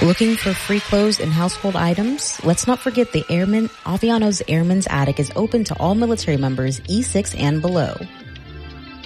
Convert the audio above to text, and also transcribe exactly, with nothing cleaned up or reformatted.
Looking for free clothes and household items? Let's not forget the Airman, Aviano's Airman's Attic is open to all military members E six and below.